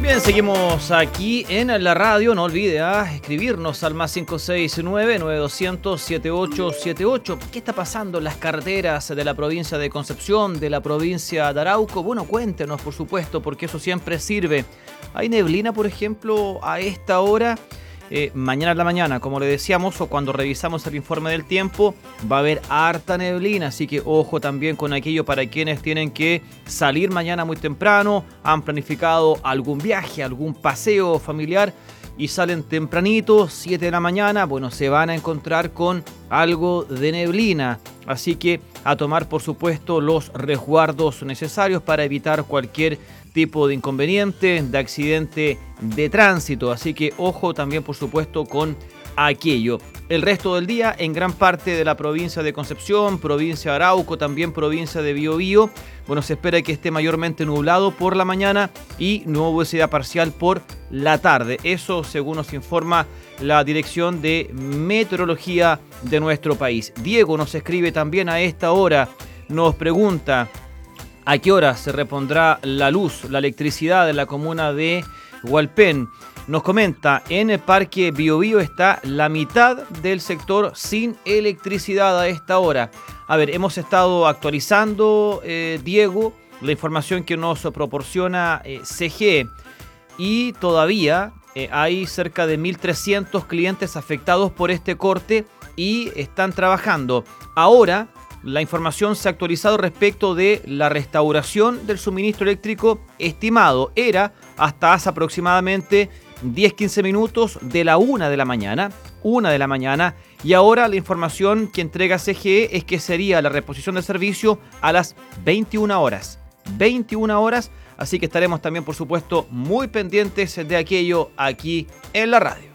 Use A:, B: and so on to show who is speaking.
A: Bien, seguimos aquí en la radio. No olvide escribirnos al más 569-9200-7878. ¿Qué está pasando en las carreteras de la provincia de Concepción, de la provincia de Arauco? Bueno, cuéntenos, por supuesto, porque eso siempre sirve. ¿Hay neblina, por ejemplo, a esta hora? Mañana en la mañana, como le decíamos, o cuando revisamos el informe del tiempo, va a haber harta neblina, así que ojo también con aquello para quienes tienen que salir mañana muy temprano, han planificado algún viaje, algún paseo familiar y salen tempranito, 7 de la mañana, bueno, se van a encontrar con algo de neblina, así que a tomar, por supuesto, los resguardos necesarios para evitar cualquier tipo de inconveniente, de accidente de tránsito, así que ojo también, por supuesto, con aquello. El resto del día en gran parte de la provincia de Concepción, provincia de Arauco, también provincia de Biobío, bueno, se espera que esté mayormente nublado por la mañana y nubosidad parcial por la tarde. Eso según nos informa la Dirección de Meteorología de nuestro país. Diego nos escribe también a esta hora, nos pregunta: ¿a qué hora se repondrá la luz, la electricidad en la comuna de Hualpén? Nos comenta, en el Parque Biobío está la mitad del sector sin electricidad a esta hora. A ver, hemos estado actualizando, Diego, la información que nos proporciona CGE y todavía hay cerca de 1.300 clientes afectados por este corte y están trabajando. Ahora, la información se ha actualizado respecto de la restauración del suministro eléctrico estimado. Era hasta hace aproximadamente 10-15 minutos de la 1 de la mañana. Y ahora la información que entrega CGE es que sería la reposición de servicio a las 21 horas. 21 horas, así que estaremos también, por supuesto, muy pendientes de aquello aquí en la radio.